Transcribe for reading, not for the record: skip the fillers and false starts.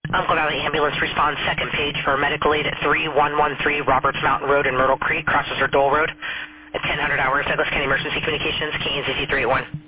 Uncle Valley Ambulance responds second page for medical aid at 3113 Roberts Mountain Road in Myrtle Creek, crosses her Dole Road at 1000 hours. Douglas County Emergency Communications, KNCC 381.